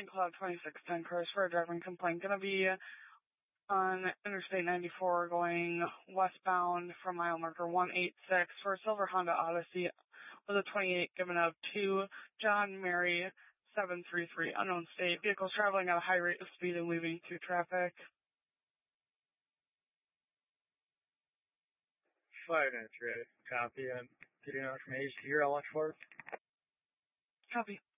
St. Cloud 2610 cars for a driving complaint. Gonna be on Interstate 94 going westbound from mile marker 186 for a silver Honda Odyssey with a 28 given up to John Mary 733 unknown state. Vehicles traveling at a high rate of speed and weaving through traffic. 5 minutes ready. Copy. I'm getting out from H to your LX4. Copy.